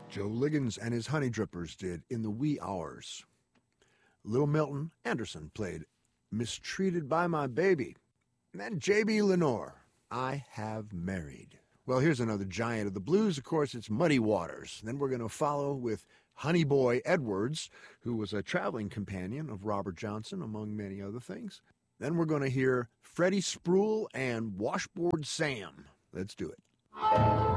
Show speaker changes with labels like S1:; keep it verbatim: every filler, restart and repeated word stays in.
S1: Joe Liggins and his Honey Drippers did In the Wee Hours. Little Milton Anderson played Mistreated by My Baby. And then J B. Lenore, I Have Married. Well, here's another giant of the blues. Of course, it's Muddy Waters. Then we're going to follow with Honey Boy Edwards, who was a traveling companion of Robert Johnson, among many other things. Then we're going to hear Freddie Spruill and Washboard Sam. Let's do it.